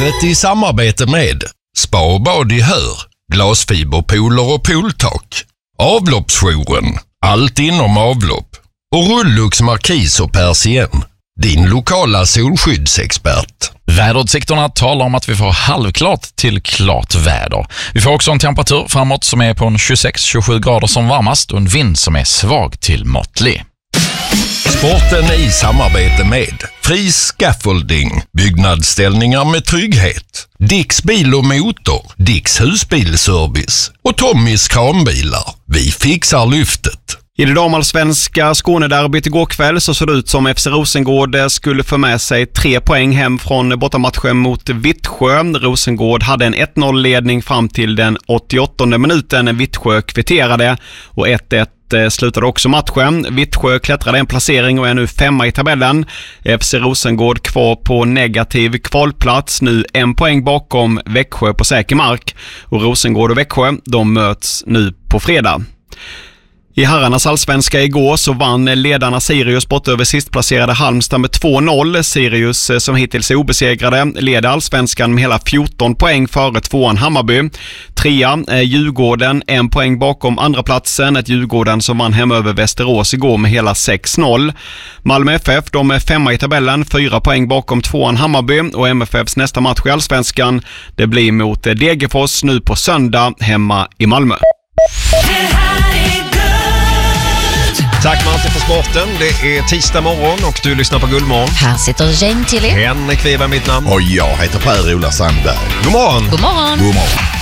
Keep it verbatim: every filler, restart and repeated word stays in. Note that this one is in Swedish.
Programmet i samarbete med Spa och bad i Hör, glasfiberpooler och pooltak, Avloppsjouren, allt inom avlopp och Rullux Markis och Persien, din lokala solskyddsexpert. Väderutsikterna talar om att vi får halvklart till klart väder. Vi får också en temperatur framåt som är på en tjugosex till tjugosju grader som varmast och en vind som är svag till måttlig. Sporten i samarbete med Fri Scaffolding, byggnadsställningar med trygghet, Dicks bil och motor, Dicks husbilservice och Tommys kranbilar. Vi fixar lyftet. I det damallsvenska Skånederbyt igår kväll så såg det ut som F C Rosengård skulle få med sig tre poäng hem från bortamatchen mot Vittsjö. Rosengård hade en ett noll-ledning fram till den åttioåttonde minuten. Vittsjö kvitterade och ett ett slutade också matchen. Vittsjö klättrade en placering och är nu femma i tabellen. F C Rosengård kvar på negativ kvalplats, nu en poäng bakom Växjö på säker mark. Och Rosengård och Växjö, de möts nu på fredag. I herrarnas allsvenska igår så vann ledarna Sirius bort över sistplacerade Halmstad med två noll. Sirius, som hittills är obesegrade, leder allsvenskan med hela fjorton poäng före tvåan Hammarby. Trea är Djurgården, en poäng bakom andra platsen. Ett Djurgården som vann hem över Västerås igår med hela sex noll. Malmö F F, de är femma i tabellen, fyra poäng bakom tvåan Hammarby. Och M F Fs nästa match i allsvenskan, det blir mot Degerfors nu på söndag hemma i Malmö. Tack Martin för sporten. Det är tisdag morgon och du lyssnar på Guldmorgon. Här sitter Jane Tilly. Henrik Kviva mitt namn. Och jag heter Per-Ola Sandberg. God morgon. God morgon. God morgon.